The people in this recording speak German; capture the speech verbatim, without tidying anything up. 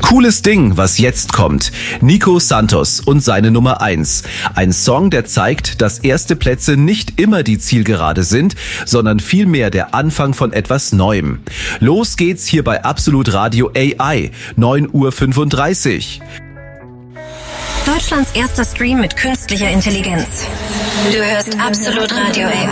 Cooles Ding, was jetzt kommt. Nico Santos und seine Nummer eins. Ein Song, der zeigt, dass erste Plätze nicht immer die Zielgerade sind, sondern vielmehr der Anfang von etwas Neuem. Los geht's hier bei Absolut Radio A I, neun Uhr fünfunddreißig. Deutschlands erster Stream mit künstlicher Intelligenz. Du hörst Absolut Radio A I.